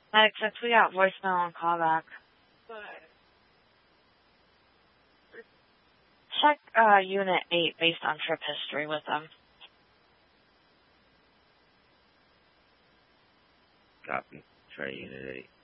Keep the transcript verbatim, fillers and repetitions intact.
Medic six, we got voicemail and callback. Check uh, Unit eight based on trip history with them. Copy. Try Unit eight.